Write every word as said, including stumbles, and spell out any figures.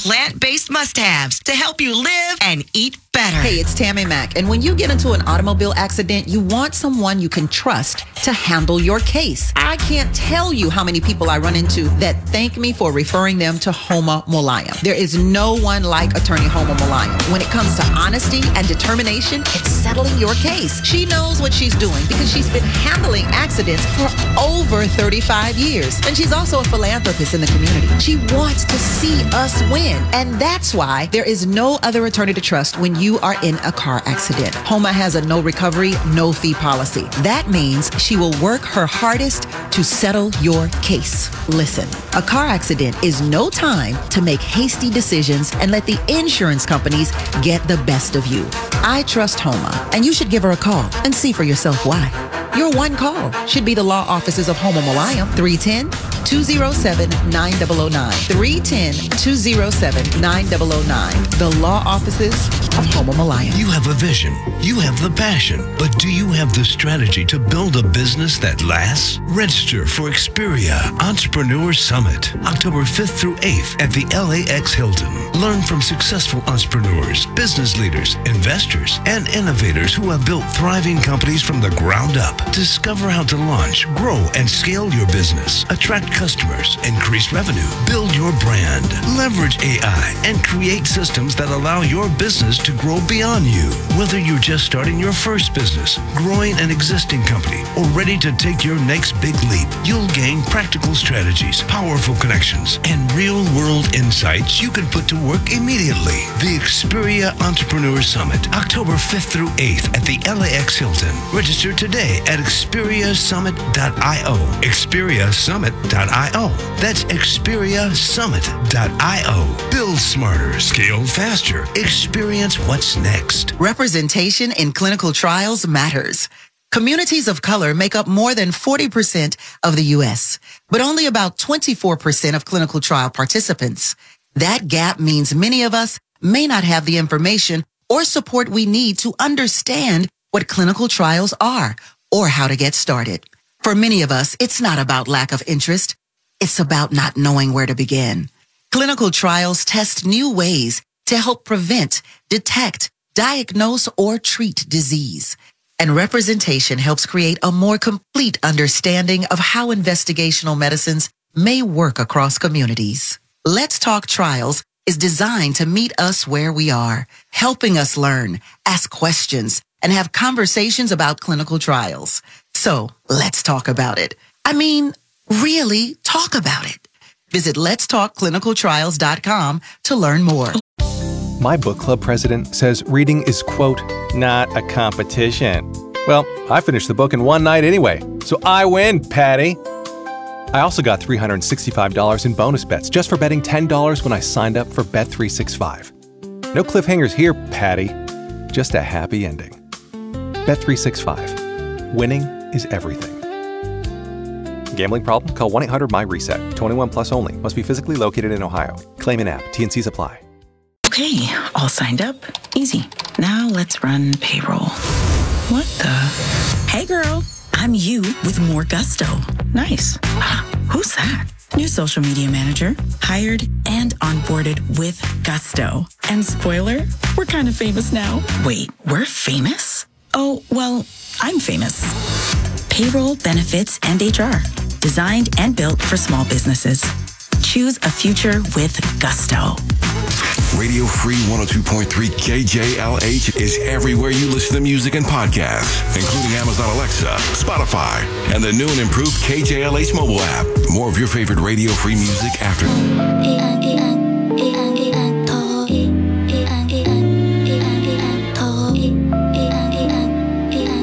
plant-based must-haves to help you live and eat better. Hey, it's Tammy Mack. And when you get into an automobile accident, you want someone you can trust to handle your case. I can't tell you how many people I run into that thank me for referring them to Homa Mulayam. There is no one like attorney Homa Mulayam. When it comes to honesty and determination, it's settling your case. She knows what she's doing because she's been handling accidents for over thirty-five years. And she's also a philanthropist in the community. She wants to see us win. And that's why there is no other attorney to trust when you are in a car accident. Homa has a no recovery, no fee policy. That means she will work her hardest to settle your case. Listen, a car accident is no time to make hasty decisions and let the insurance companies get the best of you. I trust Homa, and you should give her a call and see for yourself why. Your one call should be the law offices of Homa Mulayam, three one zero, two zero seven, nine zero zero nine, three one zero, two zero seven, nine zero zero nine, the law offices of Homa Mulayam. You have a vision, you have the passion, but do you have the strategy to build a business that lasts? Register for Experia Entrepreneur Summit, October fifth through eighth at the L A X Hilton. Learn from successful entrepreneurs, business leaders, investors, and innovators who have built thriving companies from the ground up. Discover how to launch, grow, and scale your business, attract customers, increase revenue, build your brand, leverage A I, and create systems that allow your business to grow beyond you. Whether you're just starting your first business, growing an existing company, or ready to take your next big leap, you'll gain practical strategies, powerful connections, and real-world insights you can put to work immediately. The Experia Entrepreneur Summit, October fifth through eighth at the L A X Hilton. Register today at experia summit dot io. experia summit dot io. That's experia summit dot io. Build smarter, scale faster, experience what's next. Representation in clinical trials matters. Communities of color make up more than forty percent of the U S, but only about twenty-four percent of clinical trial participants. That gap means many of us may not have the information or support we need to understand what clinical trials are or how to get started. For many of us, it's not about lack of interest. It's about not knowing where to begin. Clinical trials test new ways to help prevent, detect, diagnose, or treat disease. And representation helps create a more complete understanding of how investigational medicines may work across communities. Let's Talk Trials is designed to meet us where we are, helping us learn, ask questions, and have conversations about clinical trials. So let's talk about it. I mean, really talk about it. Visit lets talk clinical trials dot com to learn more. My book club president says reading is, quote, not a competition. Well, I finished the book in one night anyway, so I win, Patty. I also got three hundred sixty-five dollars in bonus bets just for betting ten dollars when I signed up for Bet three sixty-five. No cliffhangers here, Patty. Just a happy ending. Bet three sixty-five. Winning is everything. Gambling problem? Call one eight hundred M Y reset. twenty-one plus only. Must be physically located in Ohio. Claim in app. T and C's apply. Okay, all signed up. Easy. Now let's run payroll. What the? Hey girl, I'm you with more gusto. Nice. Who's that? New social media manager, hired and onboarded with gusto. And spoiler, we're kind of famous now. Wait, we're famous? Oh, well, I'm famous. Payroll, benefits, and H R. Designed and built for small businesses. Choose a future with gusto. Radio Free one oh two point three K J L H is everywhere you listen to music and podcasts, including Amazon Alexa, Spotify, and the new and improved K J L H mobile app. More of your favorite Radio Free music after...